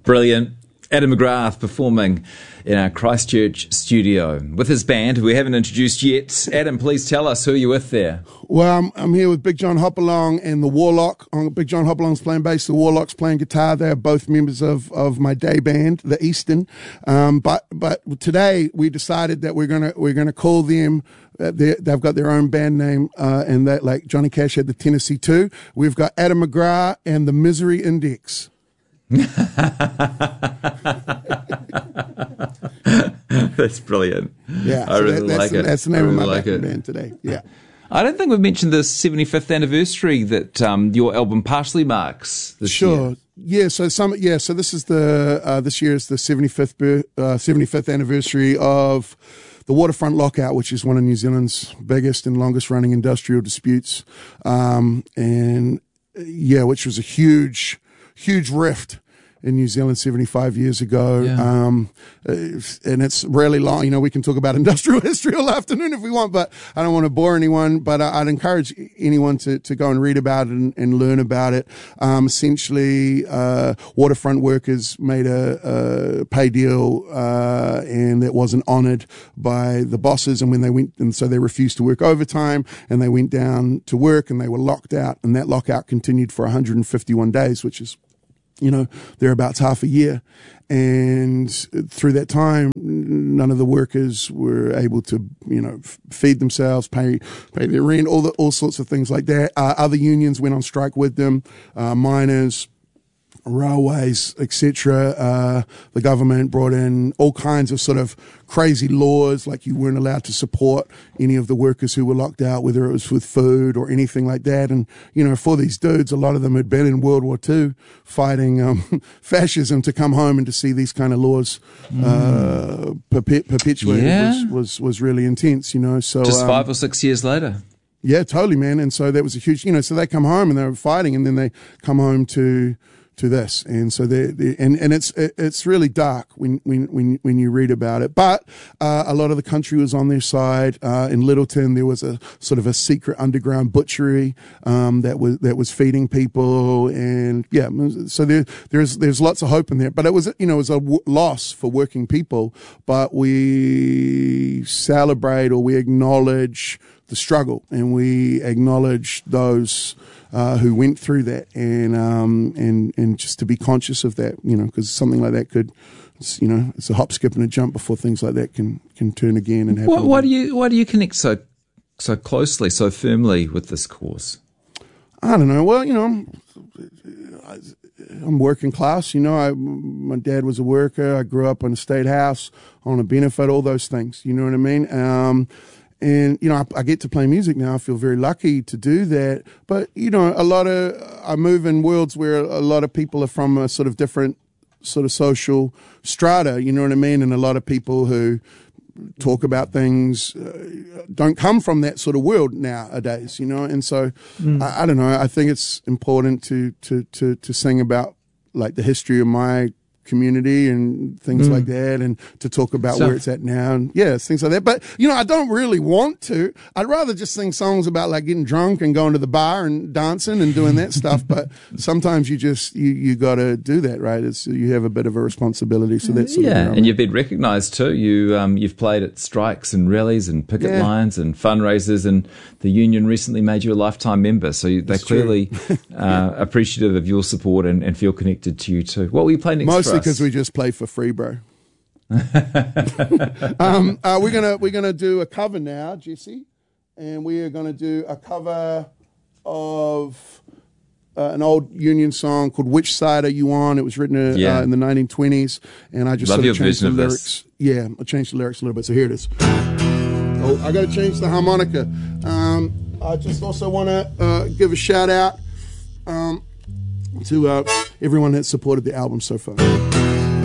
Brilliant. Adam McGrath performing in our Christchurch studio with his band, who we haven't introduced yet. Adam, please tell us who you're with there. Well, I'm here with Big John Hopalong and the Warlock. Big John Hopalong's playing bass, the Warlock's playing guitar. They're both members of my day band, the Eastern. But today we decided that we're gonna call them. They've got their own band name, and that, like Johnny Cash had the Tennessee 2. We've got Adam McGrath and the Misery Index. That's brilliant. Yeah, I really like it. That's the name of my like band today. Yeah. I don't think we've mentioned the 75th anniversary that your album partially marks this year. Yeah, so this is this year is the 75th anniversary of the Waterfront Lockout, which is one of New Zealand's biggest and longest running industrial disputes. Which was a huge rift in New Zealand 75 years ago. Yeah. And it's really long. You know, we can talk about industrial history all afternoon if we want, but I don't want to bore anyone. But I'd encourage anyone to go and read about it and learn about it. Essentially, waterfront workers made a pay deal, and it wasn't honored by the bosses. And when they went, and so they refused to work overtime, and they went down to work and they were locked out. And that lockout continued for 151 days, which is, thereabouts half a year. And through that time, none of the workers were able to, feed themselves, pay their rent, all sorts of things like that. Other unions went on strike with them, miners, railways, etc. The government brought in all kinds of sort of crazy laws, like you weren't allowed to support any of the workers who were locked out, whether it was with food or anything like that. And, for these dudes, a lot of them had been in World War II fighting fascism, to come home and to see these kind of laws perpetuated was really intense, So just 5 or 6 years later. Yeah, totally, man. And so that was a huge, so they come home and they were fighting, and then they come home to this, and so it's really dark when you read about it. But a lot of the country was on their side. In Lyttelton, there was a sort of a secret underground butchery that was feeding people, and so there's lots of hope in there. But it was a loss for working people. But we celebrate, or we acknowledge the struggle, and we acknowledge those who went through that, and just to be conscious of that, because something like that could, it's a hop, skip, and a jump before things like that can turn again and happen. Why do you connect so closely, so firmly with this cause? I don't know. Well, I'm working class. My dad was a worker. I grew up in a state house on a benefit. All those things. You know what I mean? And, I get to play music now. I feel very lucky to do that. But, I move in worlds where a lot of people are from a sort of different sort of social strata, you know what I mean? And a lot of people who talk about things don't come from that sort of world nowadays, And so, I don't know. I think it's important to sing about, like, the history of my community and things like that, and to talk about where it's at now, and things like that. But I don't really want to. I'd rather just sing songs about, like, getting drunk and going to the bar and dancing and doing that stuff. But sometimes you got to do that, right? You have a bit of a responsibility. So that's and you've been recognised too. You've played at strikes and rallies and picket lines and fundraisers, and the union recently made you a lifetime member. So they're clearly appreciative of your support and feel connected to you too. What will you play next? Mostly because we just play for free, bro. We're gonna do a cover now, Jesse, and we are gonna do a cover of an old Union song called "Which Side Are You On?" It was written in the 1920s, and I just Love sort of your changed the version of lyrics. this. Yeah, I changed the lyrics a little bit. So here it is. Oh, I got to change the harmonica. I just also want to give a shout out to everyone that supported the album so far.